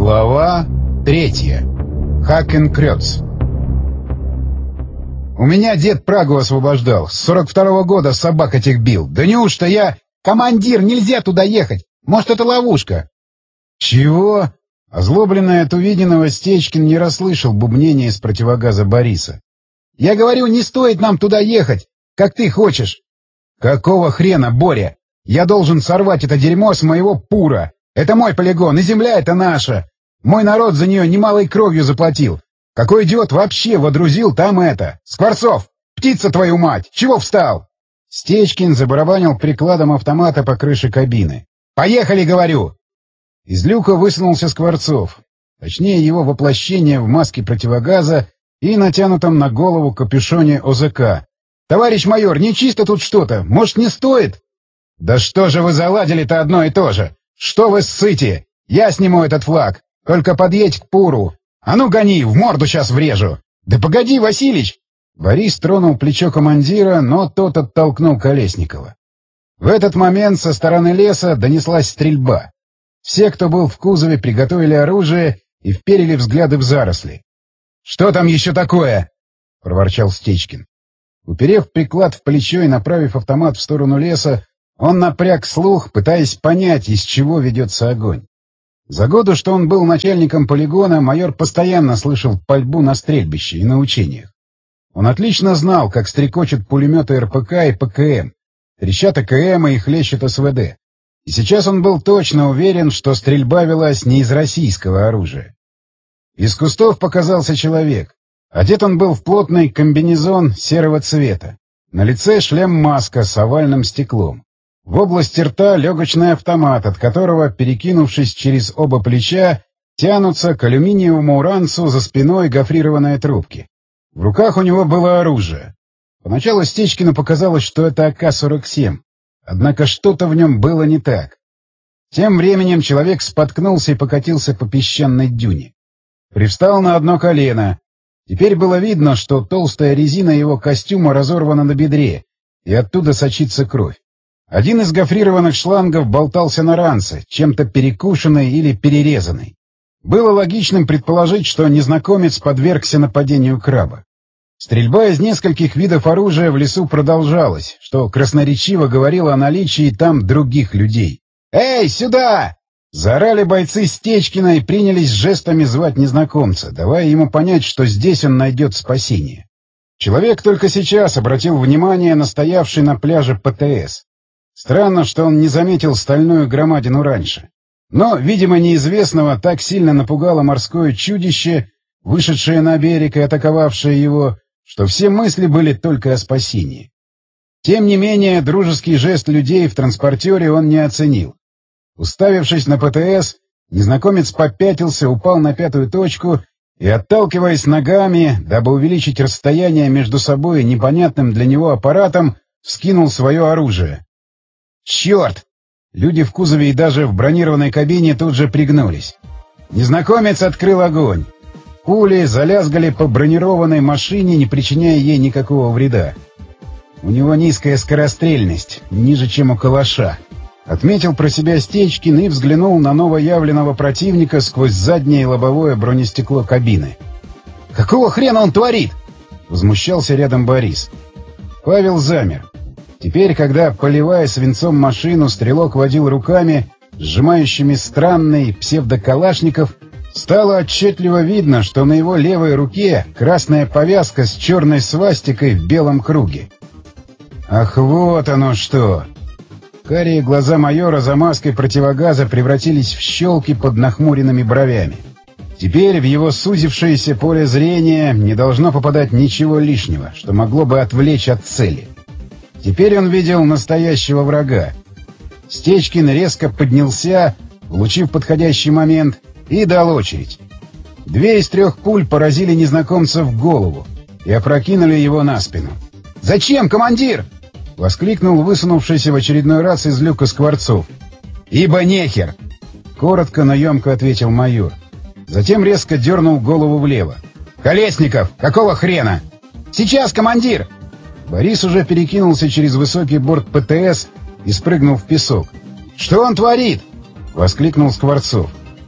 Глава 3. Хакенкрёц. У меня дед Прагу освобождал. С 42-го года собак этих бил. Да неужто я... Командир, нельзя туда ехать! Может, это ловушка? Чего? Озлобленный от увиденного, Стечкин не расслышал бубнения из противогаза Бориса. Я говорю, не стоит нам туда ехать, как ты хочешь. Какого хрена, Боря? Я должен сорвать это дерьмо с моего пура. Это мой полигон, и земля это наша. Мой народ за нее немалой кровью заплатил. Какой идиот вообще водрузил там это? Скворцов! Птица твою мать! Чего встал? Стечкин забарабанил прикладом автомата по крыше кабины. «Поехали, говорю!» Из люка высунулся Скворцов. Точнее, его воплощение в маске противогаза и натянутом на голову капюшоне ОЗК. «Товарищ майор, нечисто тут что-то. Может, не стоит?» «Да что же вы заладили-то одно и то же? Что вы ссыте? Я сниму этот флаг. Только подъедь к пуру. А ну гони, в морду сейчас врежу. Да погоди, Василич!» Борис тронул плечо командира, но тот оттолкнул Колесникова. В этот момент со стороны леса донеслась стрельба. Все, кто был в кузове, приготовили оружие и вперили взгляды в заросли. «Что там еще такое?» — проворчал Стечкин. Уперев приклад в плечо и направив автомат в сторону леса, он напряг слух, пытаясь понять, из чего ведется огонь. За годы, что он был начальником полигона, майор постоянно слышал пальбу на стрельбище и на учениях. Он отлично знал, как стрекочут пулеметы РПК и ПКМ, трещат АКМ и хлещет СВД. И сейчас он был точно уверен, что стрельба велась не из российского оружия. Из кустов показался человек. Одет он был в плотный комбинезон серого цвета. На лице шлем-маска с овальным стеклом. В области рта легочный автомат, от которого, перекинувшись через оба плеча, тянутся к алюминиевому ранцу за спиной гофрированные трубки. В руках у него было оружие. Поначалу Стечкину показалось, что это АК-47. Однако что-то в нем было не так. Тем временем человек споткнулся и покатился по песчаной дюне. Привстал на одно колено. Теперь было видно, что толстая резина его костюма разорвана на бедре, и оттуда сочится кровь. Один из гофрированных шлангов болтался на ранце, чем-то перекушенный или перерезанный. Было логичным предположить, что незнакомец подвергся нападению краба. Стрельба из нескольких видов оружия в лесу продолжалась, что красноречиво говорило о наличии там других людей. «Эй, сюда!» Заорали бойцы Стечкина и принялись жестами звать незнакомца, давая ему понять, что здесь он найдет спасение. Человек только сейчас обратил внимание на стоявший на пляже ПТС. Странно, что он не заметил стальную громадину раньше. Но, видимо, неизвестного так сильно напугало морское чудище, вышедшее на берег и атаковавшее его, что все мысли были только о спасении. Тем не менее, дружеский жест людей в транспортере он не оценил. Уставившись на ПТС, незнакомец попятился, упал на пятую точку и, отталкиваясь ногами, дабы увеличить расстояние между собой и непонятным для него аппаратом, вскинул свое оружие. «Черт!» Люди в кузове и даже в бронированной кабине тут же пригнулись. Незнакомец открыл огонь. Пули залязгали по бронированной машине, не причиняя ей никакого вреда. У него низкая скорострельность, ниже, чем у калаша. Отметил про себя Стечкин и взглянул на новоявленного противника сквозь заднее лобовое бронестекло кабины. «Какого хрена он творит?» — возмущался рядом Борис. Павел замер. Теперь, когда, поливая свинцом машину, стрелок водил руками, сжимающими странный псевдокалашников, стало отчетливо видно, что на его левой руке красная повязка с черной свастикой в белом круге. «Ах, вот оно что!» Карие глаза майора за маской противогаза превратились в щелки под нахмуренными бровями. Теперь в его сузившееся поле зрения не должно попадать ничего лишнего, что могло бы отвлечь от цели. Теперь он видел настоящего врага. Стечкин резко поднялся, улучив подходящий момент, и дал очередь. 2 из 3 пуль поразили незнакомца в голову и опрокинули его на спину. «Зачем, командир?» — воскликнул высунувшийся в очередной раз из люка Скворцов. «Ибо нехер!» — коротко, но емко ответил майор. Затем резко дернул голову влево. «Колесников, какого хрена?» «Сейчас, командир!» Борис уже перекинулся через высокий борт ПТС и спрыгнул в песок. «Что он творит?» — воскликнул Скворцов.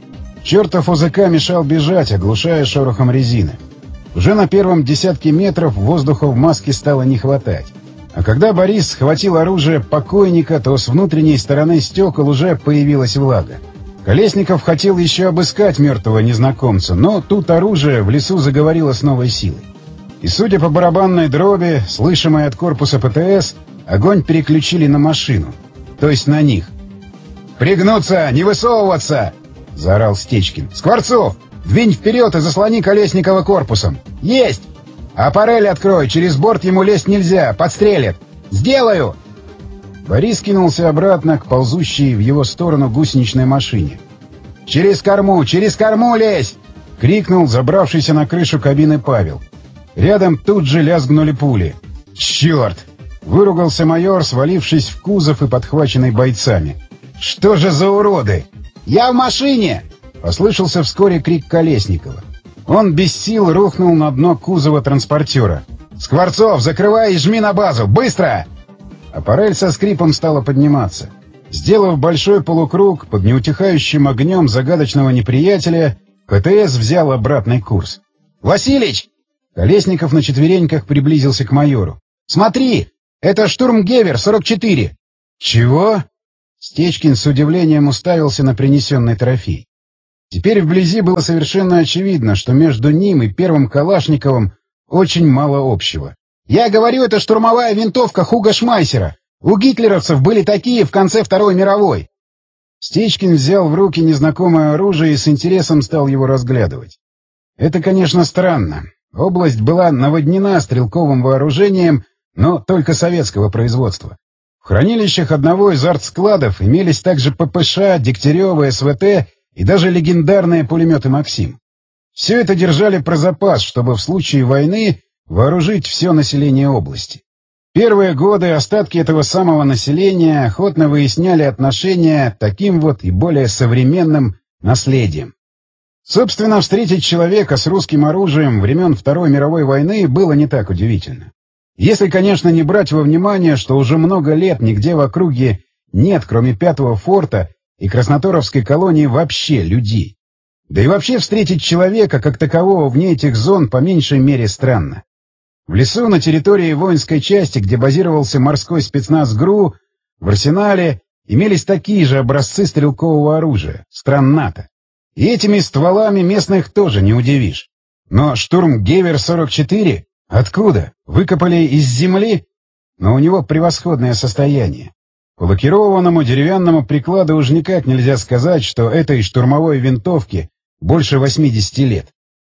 Чертов ОЗК мешал бежать, оглушая шорохом резины. Уже на первом десятке метров воздуха в маске стало не хватать. А когда Борис схватил оружие покойника, то с внутренней стороны стекол уже появилась влага. Колесников хотел еще обыскать мертвого незнакомца, но тут оружие в лесу заговорило с новой силой. И, судя по барабанной дроби, слышимой от корпуса ПТС, огонь переключили на машину, то есть на них. «Пригнуться! Не высовываться!» — заорал Стечкин. «Скворцов! Двинь вперед и заслони Колесникова корпусом!» «Есть! Аппарель открой! Через борт ему лезть нельзя! Подстрелит! Сделаю!» Борис кинулся обратно к ползущей в его сторону гусеничной машине. «Через корму! Через корму лезь!» — крикнул забравшийся на крышу кабины Павел. Рядом тут же лязгнули пули. «Черт!» — выругался майор, свалившись в кузов и подхваченный бойцами. «Что же за уроды?» «Я в машине!» — послышался вскоре крик Колесникова. Он без сил рухнул на дно кузова транспортера. «Скворцов, закрывай и жми на базу! Быстро!» Аппарель со скрипом стала подниматься. Сделав большой полукруг под неутихающим огнем загадочного неприятеля, КТС взял обратный курс. «Василич!» Колесников на четвереньках приблизился к майору. «Смотри! Это штурмгевер 44!» «Чего?» Стечкин с удивлением уставился на принесенный трофей. Теперь вблизи было совершенно очевидно, что между ним и первым Калашниковым очень мало общего. «Я говорю, это штурмовая винтовка Хуга Шмайсера. У гитлеровцев были такие в конце Второй мировой». Стечкин взял в руки незнакомое оружие и с интересом стал его разглядывать. Это, конечно, странно. Область была наводнена стрелковым вооружением, но только советского производства. В хранилищах одного из артскладов имелись также ППШ, Дегтярева, СВТ и даже легендарные пулеметы «Максим». Все это держали про запас, чтобы в случае войны вооружить все население области. Первые годы остатки этого самого населения охотно выясняли отношения таким вот и более современным наследием. Собственно, встретить человека с русским оружием времен Второй мировой войны было не так удивительно. Если, конечно, не брать во внимание, что уже много лет нигде в округе нет, кроме 5-го форта и Красноторовской колонии, вообще людей. Да и вообще встретить человека как такового вне этих зон по меньшей мере странно. В лесу на территории воинской части, где базировался морской спецназ ГРУ, в арсенале имелись такие же образцы стрелкового оружия, стран НАТО. И этими стволами местных тоже не удивишь. Но штурмгевер-44? Откуда? Выкопали из земли? Но у него превосходное состояние. По лакированному деревянному прикладу уж никак нельзя сказать, что этой штурмовой винтовке больше 80 лет.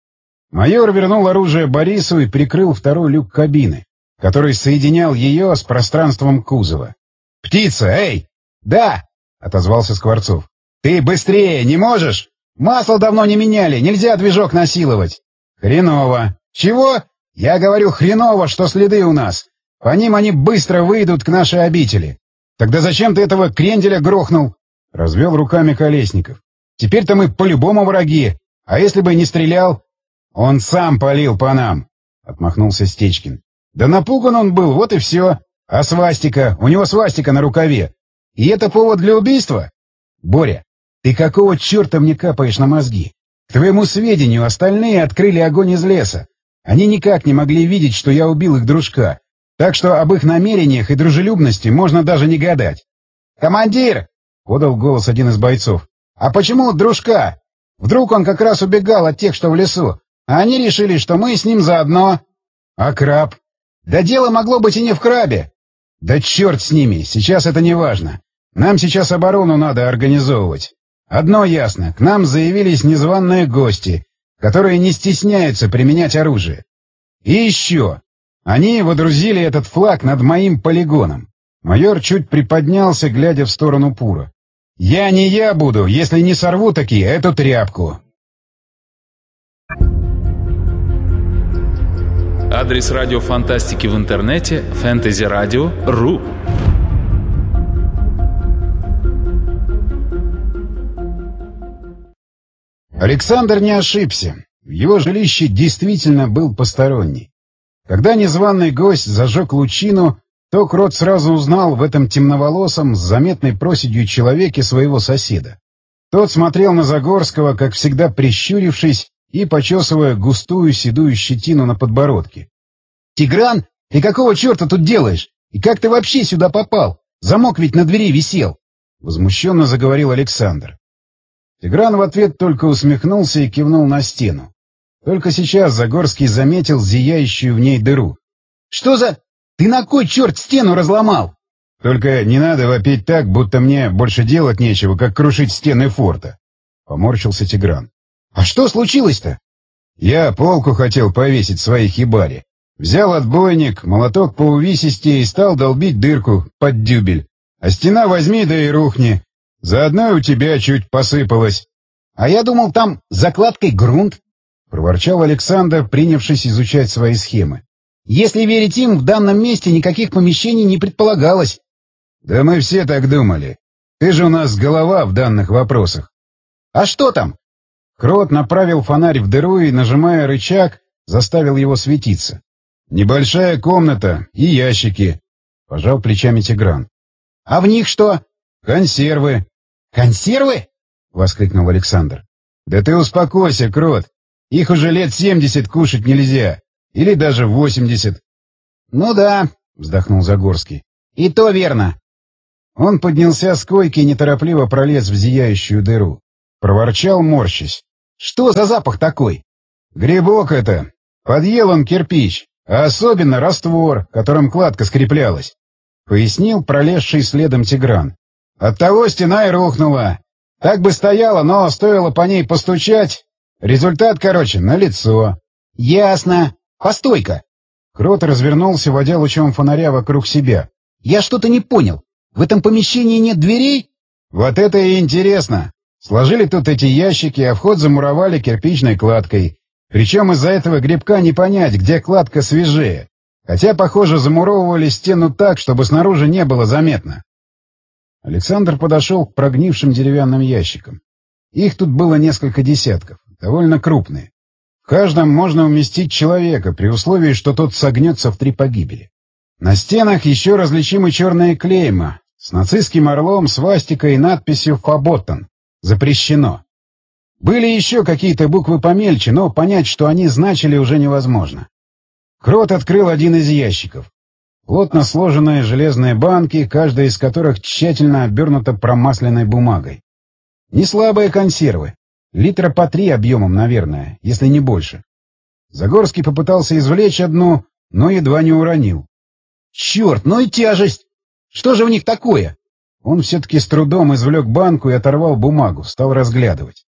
Майор вернул оружие Борису и прикрыл второй люк кабины, который соединял ее с пространством кузова. «Птица, эй!» «Да!» — отозвался Скворцов. «Ты быстрее не можешь? Масло давно не меняли, нельзя движок насиловать». «Хреново». «Чего?» «Я говорю, хреново, что следы у нас. По ним они быстро выйдут к нашей обители». «Тогда зачем ты этого кренделя грохнул?» — развел руками Колесников. «Теперь-то мы по-любому враги. А если бы не стрелял?» «Он сам палил по нам», — отмахнулся Стечкин. «Да напуган он был, вот и все. А свастика? У него свастика на рукаве. И это повод для убийства? Боря, ты какого черта мне капаешь на мозги? К твоему сведению, остальные открыли огонь из леса. Они никак не могли видеть, что я убил их дружка. Так что об их намерениях и дружелюбности можно даже не гадать». «Командир!» — подал голос один из бойцов. «А почему дружка? Вдруг он как раз убегал от тех, что в лесу, а они решили, что мы с ним заодно». «А краб?» «Да дело могло быть и не в крабе». «Да черт с ними, сейчас это не важно. Нам сейчас оборону надо организовывать. Одно ясно, к нам заявились незваные гости, которые не стесняются применять оружие. И еще. Они водрузили этот флаг над моим полигоном». Майор чуть приподнялся, глядя в сторону Пура. «Я не я буду, если не сорву таки эту тряпку». Адрес радио фантастики в интернете — fantasyradio.ru. Александр не ошибся. В его жилище действительно был посторонний. Когда незваный гость зажег лучину, то Крот сразу узнал в этом темноволосом, с заметной проседью человеке своего соседа. Тот смотрел на Загорского, как всегда прищурившись и почесывая густую седую щетину на подбородке. «Тигран, ты какого черта тут делаешь? И как ты вообще сюда попал? Замок ведь на двери висел!» Возмущенно заговорил Александр. Тигран в ответ только усмехнулся и кивнул на стену. Только сейчас Загорский заметил зияющую в ней дыру. «Что за... Ты на кой черт стену разломал?» «Только не надо вопить так, будто мне больше делать нечего, как крушить стены форта», — поморщился Тигран. «А что случилось-то?» «Я полку хотел повесить в своей хибаре. Взял отбойник, молоток по увесисти и стал долбить дырку под дюбель. А стена возьми да и рухни. Заодно и у тебя чуть посыпалось». «А я думал, там закладкой грунт», — проворчал Александр, принявшись изучать свои схемы. «Если верить им, в данном месте никаких помещений не предполагалось». «Да мы все так думали. Ты же у нас голова в данных вопросах». «А что там?» Крот направил фонарь в дыру и, нажимая рычаг, заставил его светиться. «Небольшая комната и ящики», — пожал плечами Тигран. «А в них что?» «Консервы». «Консервы?» — воскликнул Александр. «Да ты успокойся, Крот. Их уже лет 70 кушать нельзя. Или даже 80. «Ну да», — вздохнул Загорский. «И то верно». Он поднялся с койки и неторопливо пролез в зияющую дыру. Проворчал, морщась. «Что за запах такой?» «Грибок это. Подъел он кирпич, а особенно раствор, которым кладка скреплялась», — пояснил пролезший следом Тигран. «Оттого стена и рухнула. Так бы стояла, но стоило по ней постучать. Результат, короче, налицо». «Ясно. Постой-ка». Крот развернулся, водя лучом фонаря вокруг себя. «Я что-то не понял. В этом помещении нет дверей?» «Вот это и интересно. Сложили тут эти ящики, а вход замуровали кирпичной кладкой. Причем из-за этого грибка не понять, где кладка свежее. Хотя, похоже, замуровывали стену так, чтобы снаружи не было заметно». Александр подошел к прогнившим деревянным ящикам. Их тут было несколько десятков, довольно крупные. В каждом можно уместить человека, при условии, что тот согнется в 3 погибели. На стенах еще различимы черные клейма с нацистским орлом, свастикой и надписью «Фаботтен». Запрещено. Были еще какие-то буквы помельче, но понять, что они значили, уже невозможно. Крот открыл один из ящиков. Плотно сложенные железные банки, каждая из которых тщательно обернута промасленной бумагой. Не слабые консервы. Литра по 3 объемом, наверное, если не больше. Загорский попытался извлечь одну, но едва не уронил. «Черт, ну и тяжесть! Что же в них такое?» Он все-таки с трудом извлек банку и оторвал бумагу, стал разглядывать.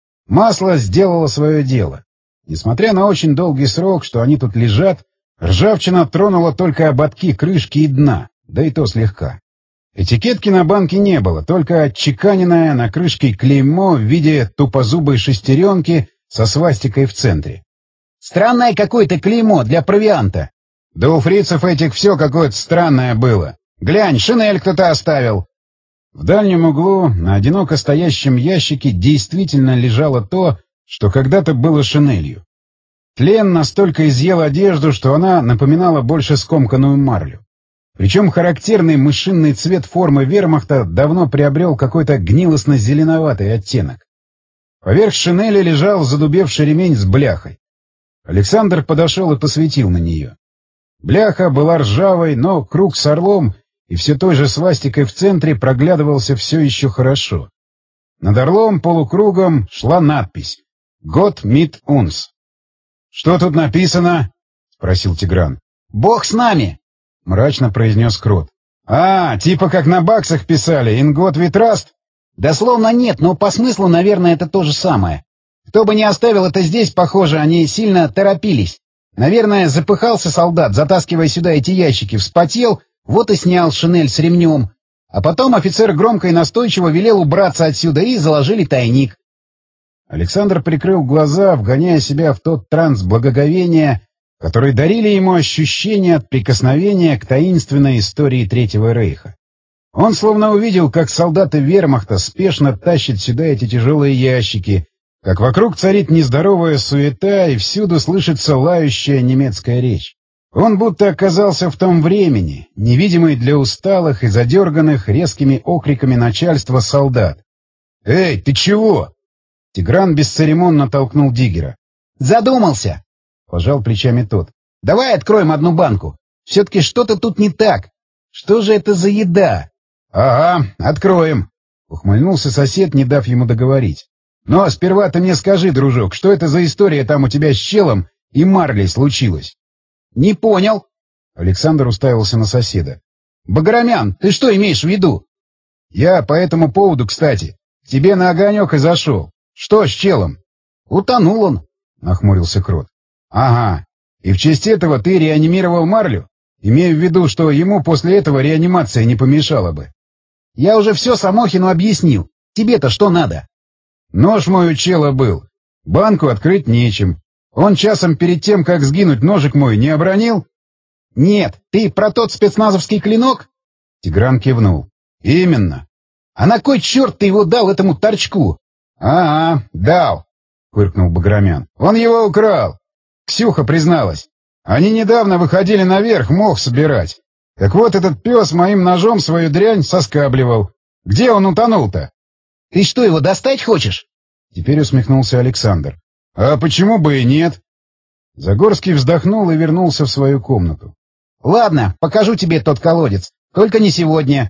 Масло сделало свое дело. Несмотря на очень долгий срок, что они тут лежат, ржавчина тронула только ободки крышки и дна, да и то слегка. Этикетки на банке не было, только отчеканенное на крышке клеймо в виде тупозубой шестеренки со свастикой в центре. «Странное какое-то клеймо для провианта». «Да у фрицев этих все какое-то странное было. Глянь, шинель кто-то оставил». В дальнем углу на одиноко стоящем ящике действительно лежало то, что когда-то было шинелью. Тлен настолько изъел одежду, что она напоминала больше скомканную марлю. Причем характерный мышиный цвет формы вермахта давно приобрел какой-то гнилостно-зеленоватый оттенок. Поверх шинели лежал задубевший ремень с бляхой. Александр подошел и посветил на нее. Бляха была ржавой, но круг с орлом и все той же свастикой в центре проглядывался все еще хорошо. Над орлом полукругом шла надпись «Гott mit uns». «Что тут написано?» — спросил Тигран. «Бог с нами!» — мрачно произнес Крот. «А, типа как на баксах писали, «In God we trust»?» «Дословно нет, но по смыслу, наверное, это то же самое. Кто бы ни оставил это здесь, похоже, они сильно торопились. Наверное, запыхался солдат, затаскивая сюда эти ящики, вспотел, вот и снял шинель с ремнем. А потом офицер громко и настойчиво велел убраться отсюда, и заложили тайник». Александр прикрыл глаза, вгоняя себя в тот транс благоговения, который дарили ему ощущения от прикосновения к таинственной истории Третьего Рейха. Он словно увидел, как солдаты вермахта спешно тащат сюда эти тяжелые ящики, как вокруг царит нездоровая суета и всюду слышится лающая немецкая речь. Он будто оказался в том времени, невидимый для усталых и задерганных резкими окриками начальства солдат. «Эй, ты чего?» Тигран бесцеремонно толкнул Диггера. «Задумался!» — пожал плечами тот. «Давай откроем одну банку. Все-таки что-то тут не так. Что же это за еда?» «Ага, откроем», — ухмыльнулся сосед, не дав ему договорить. «Но сперва ты мне скажи, дружок, что это за история там у тебя с Челом и Марлей случилась?» «Не понял». Александр уставился на соседа. «Баграмян, ты что имеешь в виду?» «Я по этому поводу, кстати, к тебе на огонек и зашел. Что с Челом?» «Утонул он», — нахмурился Крот. «Ага. И в честь этого ты реанимировал Марлю? Имею в виду, что ему после этого реанимация не помешала бы». «Я уже все Самохину объяснил. Тебе-то что надо?» «Нож мой у Чела был. Банку открыть нечем. Он часом перед тем, как сгинуть, ножик мой не обронил?» «Нет, ты про тот спецназовский клинок?» Тигран кивнул. «Именно». «А на кой черт ты его дал этому торчку?» «Ага, дал», — фыркнул Баграмян. «Он его украл. Ксюха призналась. Они недавно выходили наверх мох собирать. Так вот этот пес моим ножом свою дрянь соскабливал. Где он утонул-то?» «Ты что, его достать хочешь?» Теперь усмехнулся Александр. «А почему бы и нет?» Загорский вздохнул и вернулся в свою комнату. «Ладно, покажу тебе тот колодец. Только не сегодня».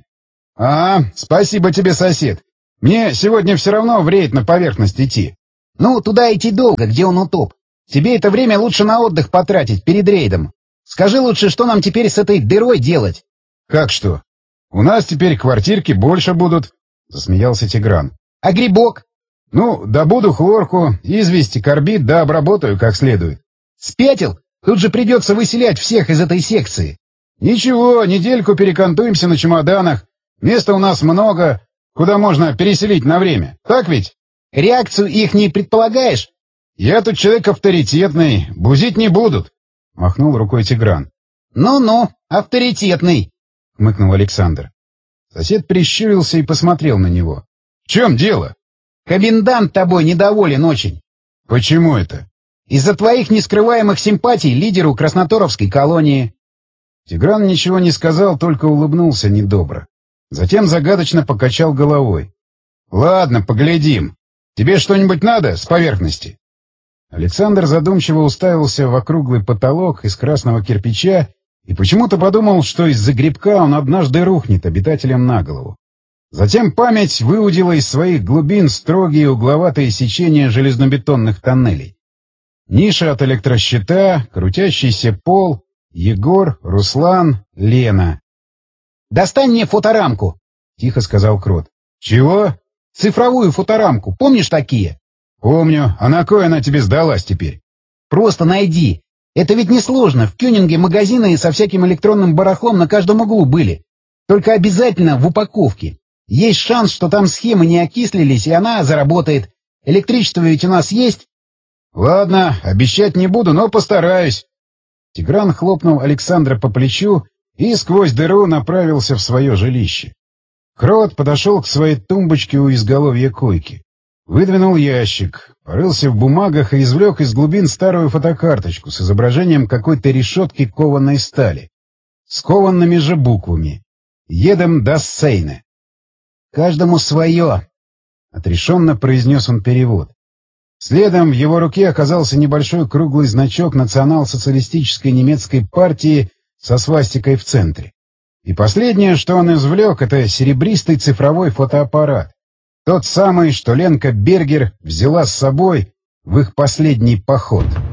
Спасибо тебе, сосед. Мне сегодня все равно в рейд на поверхность идти». «Ну, туда идти долго, где он утоп. Тебе это время лучше на отдых потратить перед рейдом. Скажи лучше, что нам теперь с этой дырой делать?» «Как что? У нас теперь квартирки больше будут», — засмеялся Тигран. «А грибок?» «Ну, добуду хлорку, известь и карбид, да обработаю как следует». «Спятил? Тут же придется выселять всех из этой секции». «Ничего, недельку перекантуемся на чемоданах. Места у нас много, куда можно переселить на время. Так ведь?» «Реакцию их не предполагаешь?» «Я тут человек авторитетный, бузить не будут», — махнул рукой Тигран. «Ну-ну, авторитетный», — хмыкнул Александр. Сосед прищурился и посмотрел на него. «В чем дело?» «Комендант тобой недоволен очень». «Почему это?» «Из-за твоих нескрываемых симпатий лидеру Красноторовской колонии». Тигран ничего не сказал, только улыбнулся недобро. Затем загадочно покачал головой. «Ладно, поглядим. Тебе что-нибудь надо с поверхности?» Александр задумчиво уставился в округлый потолок из красного кирпича и почему-то подумал, что из-за грибка он однажды рухнет обитателям на голову. Затем память выудила из своих глубин строгие угловатые сечения железнобетонных тоннелей. Ниша от электрощита, крутящийся пол, Егор, Руслан, Лена. «Достань мне фоторамку», — тихо сказал Крот. «Чего?» «Цифровую фоторамку. Помнишь такие?» «Помню. А на кой она тебе сдалась теперь?» «Просто найди. Это ведь несложно. В Кёнинге магазины со всяким электронным барахлом на каждом углу были. Только обязательно в упаковке. Есть шанс, что там схемы не окислились, и она заработает. Электричество ведь у нас есть?» «Ладно, обещать не буду, но постараюсь». Тигран хлопнул Александра по плечу и сквозь дыру направился в свое жилище. Крот подошел к своей тумбочке у изголовья койки. Выдвинул ящик, порылся в бумагах и извлек из глубин старую фотокарточку с изображением какой-то решетки кованой стали, с кованными же буквами «Едем до Сейне». «Каждому свое», — отрешенно произнес он перевод. Следом в его руке оказался небольшой круглый значок национал-социалистической немецкой партии со свастикой в центре. И последнее, что он извлек, это серебристый цифровой фотоаппарат. Тот самый, что Ленка Бергер взяла с собой в их последний поход.